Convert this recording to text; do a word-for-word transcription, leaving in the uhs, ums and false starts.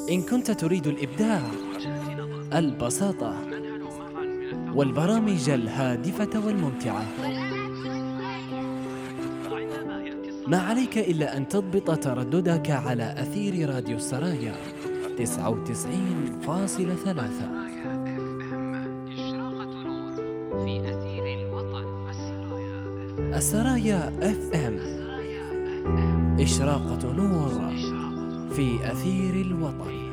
إن كنت تريد الإبداع، البساطة، والبرامج الهادفة والممتعة، ما عليك إلا أن تضبط ترددك على أثير راديو السرايا تسعة وتسعين فاصلة ثلاثة. السرايا اف ام، إشراقة نور في أثير الوطن.